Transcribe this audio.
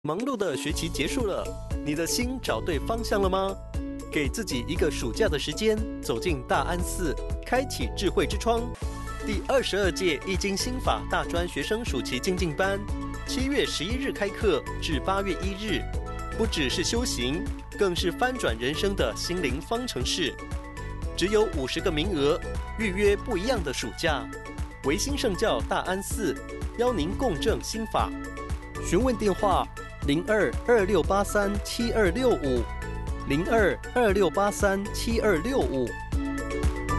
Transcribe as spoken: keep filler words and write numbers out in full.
忙碌的学期结束了，你的心找对方向了吗？给自己一个暑假的时间，走进大安寺，开启智慧之窗。第二十二届易经心法大专学生暑期精进班，七月十一日开课至八月一日，不只是修行，更是翻转人生的心灵方程式。只有五十个名额，预约不一样的暑假。维新圣教大安寺邀您共振心法，询问电话零二二六八三七二六五零二二六八三七二六五。